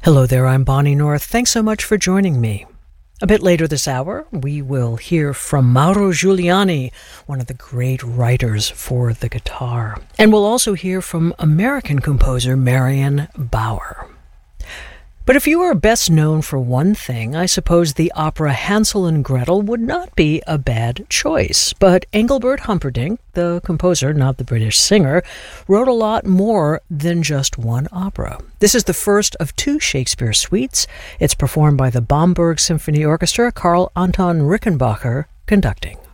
Hello there, I'm Bonnie North. Thanks so much for joining me. A bit later this hour, we will hear from Mauro Giuliani, one of the great writers for the guitar. And we'll also hear from American composer Marion Bauer. But if you are best known for one thing, I suppose the opera Hansel and Gretel would not be a bad choice. But Engelbert Humperdinck, the composer, not the British singer, wrote a lot more than just one opera. This is the first of two Shakespeare suites. It's performed by the Bamberg Symphony Orchestra, Karl Anton Rickenbacher conducting.